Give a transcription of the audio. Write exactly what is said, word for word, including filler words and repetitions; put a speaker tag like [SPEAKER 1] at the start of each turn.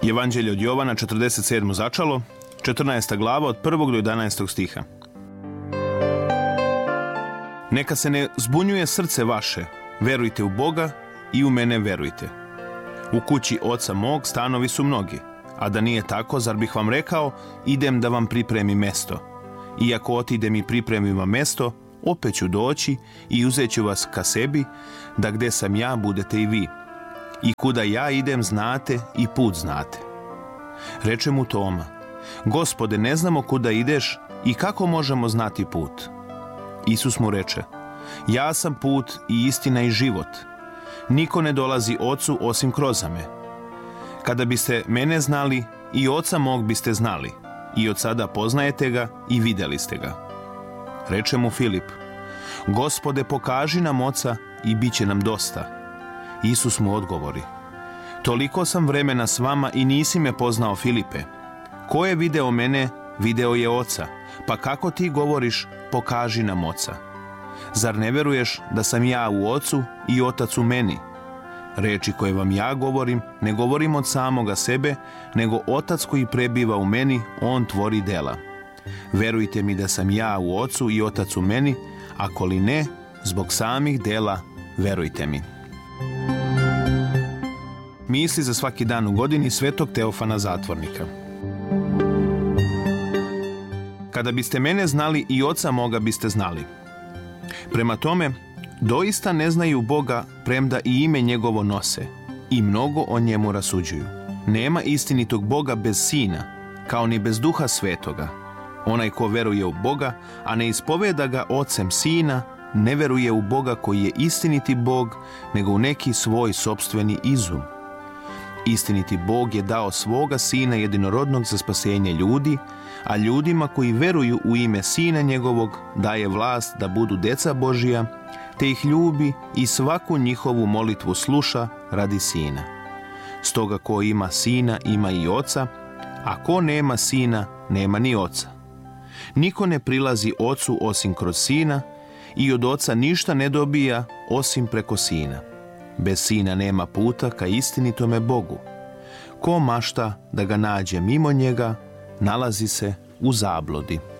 [SPEAKER 1] Evanđelje od Jovana, četrdeset sedmo začalo, četrnaesta glava od prvog do jedanaestog stiha. Neka se ne zbunjuje srce vaše, verujte u Boga i u mene verujte. U kući oca mog stanovi su mnogi, a da nije tako, zar bih vam rekao, idem da vam pripremim mesto. Iako otidem i pripremim vam mesto, opet ću doći i uzet ću vas ka sebi, da gde sam ja budete i vi. I kuda ja idem znate i put znate. Reče mu Toma, Gospode, ne znamo kuda ideš i kako možemo znati put? Isus mu reče, ja sam put i istina i život. Niko ne dolazi ocu osim kroz me. Kada biste mene znali, i oca mog biste znali, i od sada poznajete ga i vidjeli ste ga. Reče mu Filip, Gospode, pokaži nam oca i bit će nam dosta. Isus mu odgovori, toliko sam vremena s vama i nisi me poznao, Filipe. Ko je video mene, video je oca, pa kako ti govoriš, pokaži nam oca. Zar ne veruješ da sam ja u ocu i otac u meni? Reči koje vam ja govorim, ne govorim od samoga sebe, nego otac koji prebiva u meni, on tvori dela. Verujte mi da sam ja u ocu i otac u meni, ako li ne, zbog samih dela, verujte mi. Misli za svaki dan u godini Svetog Teofana Zatvornika. Kada biste mene znali, i oca moga biste znali. Prema tome, doista ne znaju Boga, premda i ime njegovo nose, i mnogo o njemu rasuđuju. Nema istinitog Boga bez Sina, kao ni bez Duha Svetoga. Onaj ko veruje u Boga, a ne ispoveda ga ocem Sina, ne veruje u Boga koji je istiniti Bog, nego u neki svoj sopstveni izum. Istiniti Bog je dao svoga Sina jedinorodnog za spasenje ljudi, a ljudima koji veruju u ime Sina njegovog daje vlast da budu deca Božija, te ih ljubi i svaku njihovu molitvu sluša radi Sina. Stoga ko ima Sina, ima i Oca, a ko nema Sina, nema ni Oca. Niko ne prilazi Ocu osim kroz Sina i od Oca ništa ne dobija osim preko Sina. Bez Sina nema puta ka istinitome Bogu. Ko mašta da ga nađe mimo njega, nalazi se u zabludi.